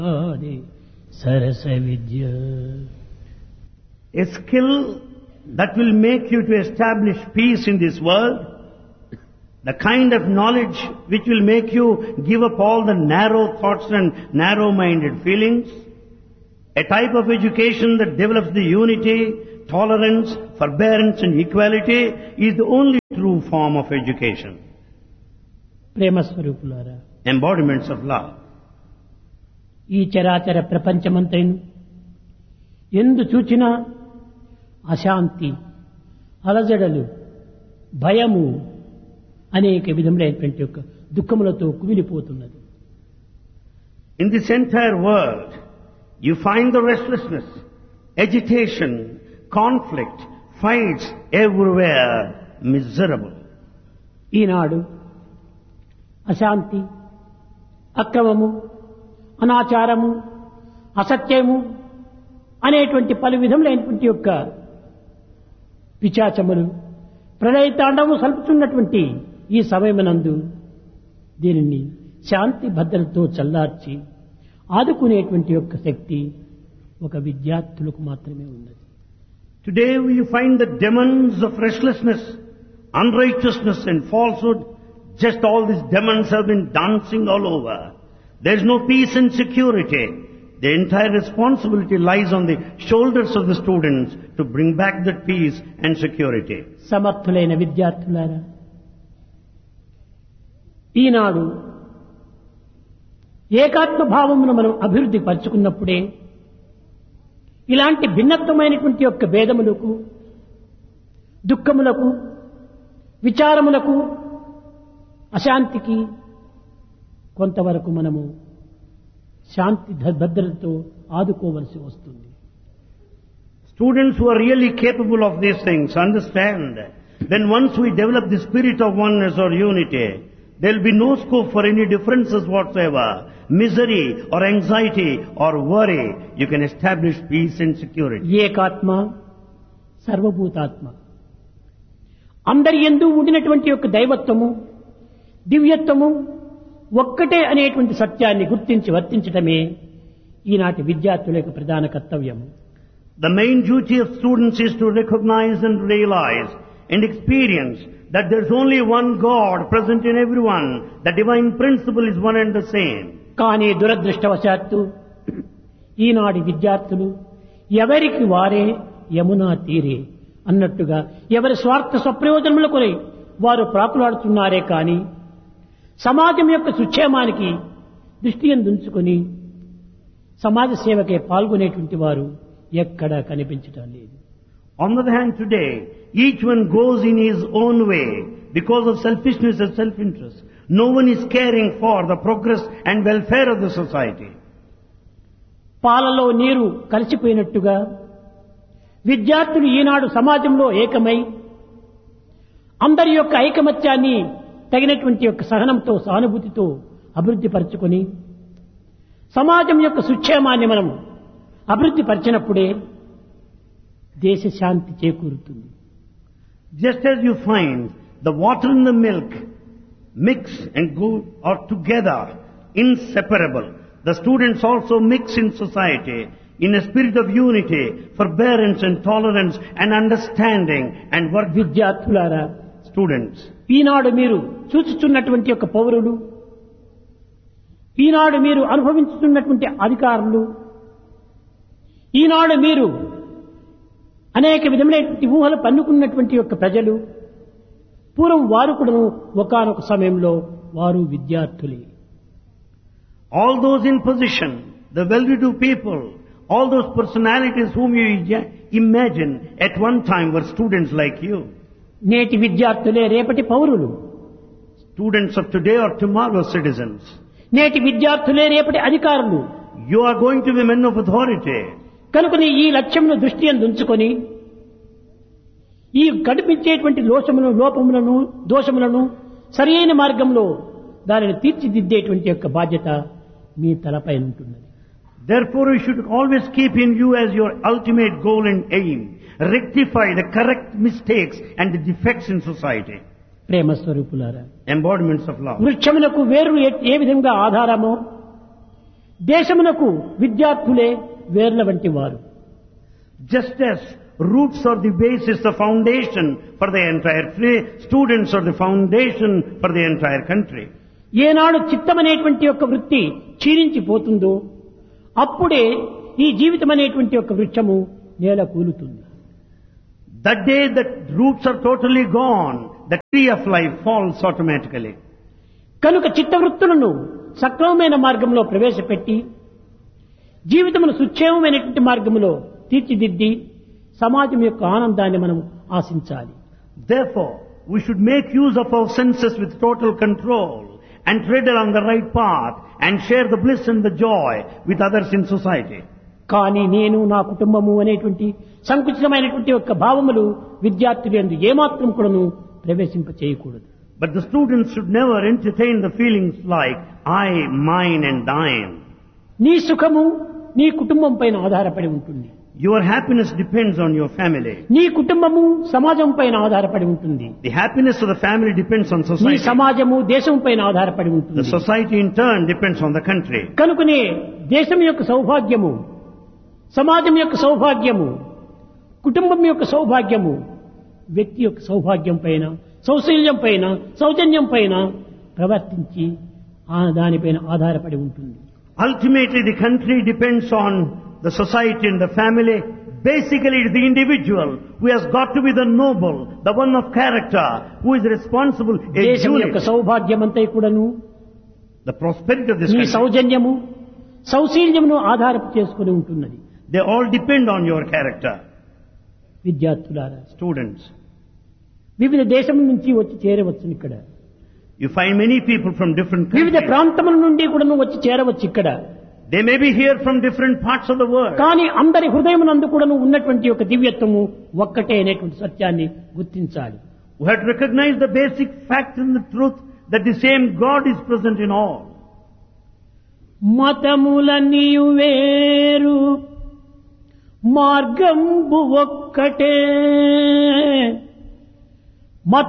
Sarasa Vidya. A skill that will make you to establish peace in this world, the kind of knowledge which will make you give up all the narrow thoughts and narrow-minded feelings, a type of education that develops the unity, tolerance, forbearance and equality is the only true form of education. Prema Swarupulara. Embodiments of love. ఈ చరాచర ప్రపంచమంతైను ఎందు చూచినా అశాంతి, అలజడలు, భయము అనేక విధములైనటువంటి యొక్క దుఃఖములతో కుమిలిపోతున్నది. In this entire world, you find the restlessness, agitation, conflict, fights everywhere, miserable. ఈనాడు అశాంతి, అక్రమము, అనాచారము, అసత్యము అనేటువంటి పలు విధములైనటువంటి యొక్క పిశాచములు ప్రళయతాండవము సల్పుతున్నటువంటి ఈ సమయమునందు దీనిని శాంతి భద్రతతో చల్లార్చి ఆదుకునేటువంటి యొక్క శక్తి ఒక విద్యార్థులకు మాత్రమే ఉన్నది. Today you find the demons of restlessness, unrighteousness and falsehood. Just all these demons have been dancing all over. There is no peace and security. The entire responsibility lies on the shoulders of the students to bring back that peace and security. సమర్థులైన విద్యార్థులారా, ఈనాడు ఏకాత్మ భావమును మనం అభివృద్ధి పరుచుకున్నప్పుడే ఇలాంటి భిన్నత్వమైనటువంటి యొక్క భేదములకు, దుఃఖములకు, విచారములకు, అశాంతికి కొంతవరకు మనము శాంతి భద్రతతో ఆదుకోవలసి వస్తుంది. Students who are really capable of these things understand that once we develop the spirit of oneness or unity, there will be no scope for any differences whatsoever, misery or anxiety or worry. You can establish peace and security. ఏకాత్మ సర్వభూతాత్మ, అందరి యందు ఉండినటువంటి యొక్క దైవత్వము, దివ్యత్వము ఒక్కటే అనేటువంటి సత్యాన్ని గుర్తించి వర్తించటమే ఈనాటి విద్యార్థుల యొక్క ప్రధాన కర్తవ్యము. The main duty of students is to recognize and realize and experience that there is only one God present in everyone. The divine principle is one and the same. కానీ దురదృష్టవశాత్తు ఈనాటి విద్యార్థులు ఎవరికి వారే యమునా తీరే అన్నట్టుగా ఎవరి స్వార్థ స్వప్రయోజనముల కొరై వారు ప్రాకులాడుతున్నారే కానీ సమాజం యొక్క సుక్షేమానికి దృష్టి ఉంచుకొని సమాజ సేవకే పాల్గొనేటువంటి వారు ఎక్కడా కనిపించటం లేదు. On the other hand, today, each one goes in his own way because of selfishness and self-interest. No one is caring for the progress and welfare of the society. పాలలో నీరు కలిసిపోయినట్టుగా విద్యార్థులు ఈనాడు సమాజంలో ఏకమై అందరి యొక్క ఐకమత్యాన్ని తగినటువంటి యొక్క సహనంతో, సానుభూతితో అభివృద్ధి పరచుకొని సమాజం యొక్క సుక్షేమాన్ని మనం అభివృద్ధి పరిచినప్పుడే దేశ శాంతి చేకూరుతుంది. Just as you find the water and the milk mix and go are together, inseparable, the students also mix in society in a spirit of unity, forbearance and tolerance and understanding and work. విద్యార్థులారా, Students, ఈనాడు మీరు చూచుచున్నటువంటి యొక్క పౌరులు, ఈనాడు మీరు అనుభవించుతున్నటువంటి అధికారులు, ఈనాడు మీరు అనేక విధమైనటువంటి ఊహలు పన్నుకున్నటువంటి యొక్క ప్రజలు, పూర్వం వారు కూడా ఒకానొక సమయంలో వారు విద్యార్థులే. all those in position, the well-to-do people, all those personalities whom you imagine at one time were students like you. నేటి విద్యార్థులే రేపటి పౌరులు. Students of today are tomorrow's citizens. నేటి విద్యార్థులే రేపటి అధికారులు. You are going to be men of authority. కనుకని ఈ లక్ష్యమును దృష్టి ఉంచుకొని ఈ కనిపించేటువంటి లోపములను దోషములను సరియైన మార్గంలో దానిని తీర్చిదిద్దేటువంటి యొక్క బాధ్యత మీ తలపై ఉంటున్నది. Therefore you should always keep in view as your ultimate goal and aim, rectify the correct mistakes and the defects in society. ప్రేమ స్వరూపులారా, Embodiments of love. వృక్షములకు వేరు ఏ విధంగా ఆధారమో దేశమునకు విద్యార్థులే వేర్ల వంటి వారు. Just as roots are the basis, the foundation for the entire country, students are the foundation for the entire country. ఏనాడు చిత్తమనేటువంటి యొక్క వృత్తి క్షీణించిపోతుందో అప్పుడే ఈ జీవితం అనేటువంటి యొక్క వృక్షము నేల కూలుతుంది. That day that roots are totally gone, the tree of life falls automatically. కనుక చిత్తవృత్తులను సక్రమమైన మార్గంలో ప్రవేశపెట్టి జీవితమును సుక్షేమమైనటువంటి మార్గంలో తీర్చిదిద్ది సమాజం యొక్క ఆనందాన్ని మనం ఆశించాలి. Therefore, we should make use of our senses with total control and tread along the right path and share the bliss and the joy with others in society. కానీ నేను నా కుటుంబము అనేటువంటి సంకుచితమైనటువంటి యొక్క భావములు విద్యార్థులందు ఏమాత్రం కూడాను ప్రవేశింప చేయకూడదు. But the students should never entertain the feelings like I, mine and thine. నీ సుఖము నీ కుటుంబం పైన ఆధారపడి ఉంటుంది. Your happiness depends on your family. నీ కుటుంబము సమాజం పైన ఆధారపడి ఉంటుంది. The happiness of the family depends on నీ society. సమాజము దేశం పైన ఆధారపడి The ఉంటుంది. society in turn depends on the country. కనుకనే దేశం యొక్క సౌభాగ్యము, సమాజం యొక్క సౌభాగ్యము, కుటుంబం యొక్క సౌభాగ్యము వ్యక్తి యొక్క సౌభాగ్యం పైన, సౌశల్యం పైన, సౌజన్యం పైన ప్రవర్తించి దానిపైన ఆధారపడి ఉంటుంది. Ultimately, the country depends on the society and the family. Basically, it is the individual who has got to be the noble, the one of character, who is responsible. A దేశం యొక్క unit. సౌభాగ్యం అంతా కూడాను The prosperity of this నీ country, సౌజన్యము, సౌశీల్యమును ఆధారపు చేసుకుని ఉంటున్నది. they all depend on your character. విద్యార్థులారా, Students, వివిధ దేశం నుంచి వచ్చి చేరవచ్చు ఇక్కడ. you find many people from different వివిధ countries. ప్రాంతముల నుండి కూడా వచ్చి చేరవచ్చు ఇక్కడ. They may be here from different parts of the world. కానీ అందరి హృదయమునందు కూడా ఉన్నటువంటి ఒక దివ్యత్వము ఒక్కటే అనేటువంటి సత్యాన్ని గుర్తించాలి. We have to recognize the basic fact and the truth that the same God is present in all. మతములన్నీ వేరు మార్గంబు ఒక్కటే,